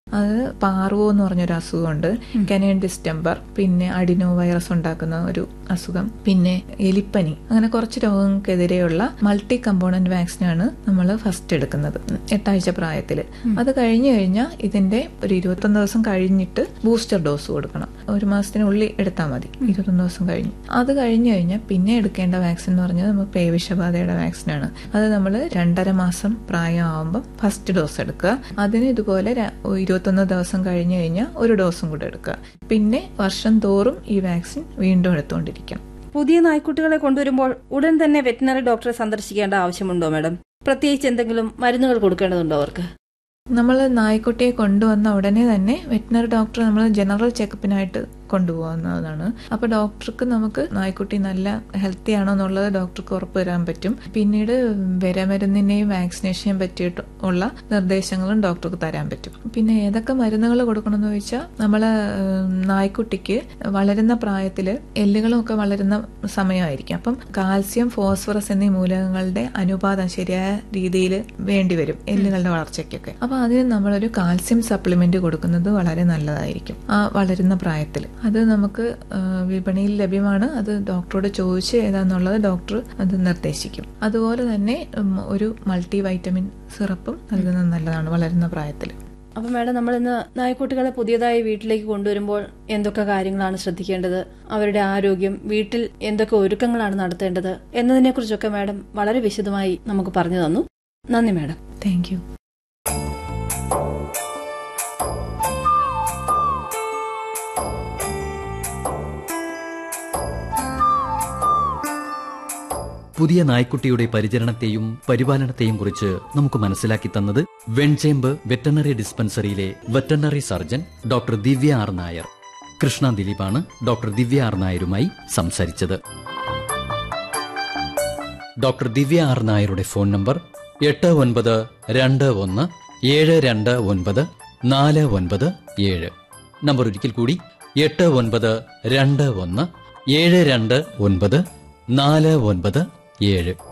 അത് പാർവോ എന്ന് പറഞ്ഞൊരു അസുഖമുണ്ട്, കനേൻ ഡിസ്റ്റംബർ, പിന്നെ അഡിനോ വൈറസ് ഉണ്ടാക്കുന്ന ഒരു അസുഖം, പിന്നെ എലിപ്പനി, അങ്ങനെ കുറച്ച് രോഗങ്ങൾക്കെതിരെയുള്ള മൾട്ടി കമ്പോണന്റ് വാക്സിനാണ് നമ്മൾ ഫസ്റ്റ് എടുക്കുന്നത് 8 ആഴ്ച പ്രായത്തിൽ. അത് കഴിഞ്ഞു കഴിഞ്ഞാൽ ഇതിന്റെ ഒരു 21 ദിവസം കഴിഞ്ഞിട്ട് ബൂസ്റ്റർ ഡോസ് കൊടുക്കണം. 1 മാസത്തിനുള്ളിൽ എടുത്താൽ മതി, 21 ദിവസം കഴിഞ്ഞ്. അത് കഴിഞ്ഞു കഴിഞ്ഞാൽ പിന്നെ എടുക്കേണ്ട വാക്സിൻ എന്ന് പറഞ്ഞാൽ നമ്മൾ പേവിഷബാധയുടെ വാക്സിനാണ്. അത് നമ്മൾ 2.5 മാസം പ്രായമാകുമ്പോൾ ഫസ്റ്റ് ഡോസ് എടുക്കുക. അതിന് ഇതുപോലെ 21 ദിവസം കഴിഞ്ഞു കഴിഞ്ഞാൽ ഒരു ഡോസും കൂടെ എടുക്കുക. പിന്നെ വർഷം തോറും ഈ വാക്സിൻ വീണ്ടും എടുത്തുകൊണ്ടിരിക്കണം. പുതിയ നായ്ക്കുട്ടികളെ കൊണ്ടുവരുമ്പോൾ ഉടൻ തന്നെ വെറ്റിനറി ഡോക്ടറെ സന്ദർശിക്കേണ്ട ആവശ്യമുണ്ടോ മാഡം? പ്രത്യേകിച്ച് എന്തെങ്കിലും മരുന്നുകൾ കൊടുക്കേണ്ടതുണ്ടോ അവർക്ക്? നമ്മൾ നായ്ക്കുട്ടിയെ കൊണ്ടുവന്ന ഉടനെ തന്നെ വെറ്റിനറി ഡോക്ടർ നമ്മൾ ജനറൽ ചെക്കപ്പിനായിട്ട് കൊണ്ടുപോകുന്നതാണ്. അപ്പൊ ഡോക്ടർക്ക് നമുക്ക് നായ്ക്കുട്ടി നല്ല ഹെൽത്തി ആണോ എന്നുള്ളത് ഡോക്ടർക്ക് ഉറപ്പ് തരാൻ പറ്റും. പിന്നീട് വിരമരുന്നിനെയും വാക്സിനേഷനെയും പറ്റിയിട്ട് ഉള്ള നിർദ്ദേശങ്ങളും ഡോക്ടർക്ക് തരാൻ പറ്റും. പിന്നെ ഏതൊക്കെ മരുന്നുകൾ കൊടുക്കണമെന്ന് ചോദിച്ചാൽ നമ്മള് നായ്ക്കുട്ടിക്ക് വളരുന്ന പ്രായത്തില് എല്ലുകളും ഒക്കെ വളരുന്ന സമയമായിരിക്കും. അപ്പം കാൽസ്യം, ഫോസ്ഫറസ് എന്നീ മൂലകങ്ങളുടെ അനുപാതം ശരിയായ രീതിയിൽ വേണ്ടിവരും എല്ലുകളുടെ വളർച്ചയ്ക്കൊക്കെ. അപ്പൊ അതിന് നമ്മളൊരു കാൽസ്യം സപ്ലിമെന്റ് കൊടുക്കുന്നത് വളരെ നല്ലതായിരിക്കും ആ വളരുന്ന പ്രായത്തിൽ. അത് നമുക്ക് വിപണിയിൽ ലഭ്യമാണ്. അത് ഡോക്ടറോട് ചോദിച്ച് ഏതാന്നുള്ളത് ഡോക്ടർ അത് നിർദ്ദേശിക്കും. അതുപോലെ തന്നെ ഒരു മൾട്ടി വൈറ്റമിൻ സിറപ്പും നൽകുന്നത് നല്ലതാണ് വളരുന്ന പ്രായത്തിൽ. അപ്പൊ മാഡം, നമ്മൾ ഇന്ന് നായ്ക്കുട്ടികളെ പുതിയതായി വീട്ടിലേക്ക് കൊണ്ടുവരുമ്പോൾ എന്തൊക്കെ കാര്യങ്ങളാണ് ശ്രദ്ധിക്കേണ്ടത്, അവരുടെ ആരോഗ്യം, വീട്ടിൽ എന്തൊക്കെ ഒരുക്കങ്ങളാണ് നടത്തേണ്ടത് എന്നതിനെ കുറിച്ചൊക്കെ മാഡം വളരെ വിശദമായി നമുക്ക് പറഞ്ഞു തന്നു. നന്ദി മാഡം. Thank you. പുതിയ നായ്ക്കുട്ടിയുടെ പരിചരണത്തെയും പരിപാലനത്തെയും കുറിച്ച് നമുക്ക് മനസ്സിലാക്കി തന്നത് Venchemp veterinary ഡിസ്പെൻസറിയിലെ veterinary surgeon doctor ദിവ്യ ആർ നായർ. കൃഷ്ണ ദിലീപാണ് ഡോക്ടർ ദിവ്യ ആർ നായരുമായി സംസാരിച്ചത്. ഡോക്ടർ ദിവ്യ ആർ നായരുടെ ഫോൺ നമ്പർ 8921-729-4947. നമ്പർ ഒരിക്കൽ കൂടി 8921-729-4947.